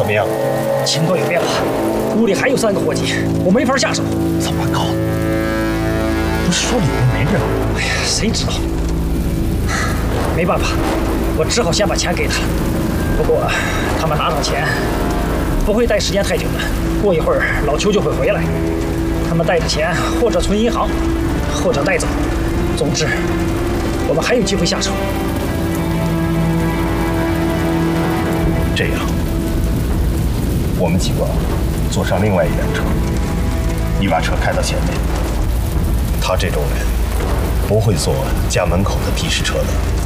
么样？ 情况有变化，屋里还有3个伙计，我没法下手。 怎么搞的？不是说里面没人吗？ 哎呀，谁知道？没办法，我只好先把钱给他。不过他们拿上钱不会待时间太久的，过一会儿老邱就会回来。他们带着钱或者存银行，或者带走。总之，我们还有机会下手。 这样，我们几个坐上另外一辆车，你把车开到前面。他这种人不会坐家门口的的士车的。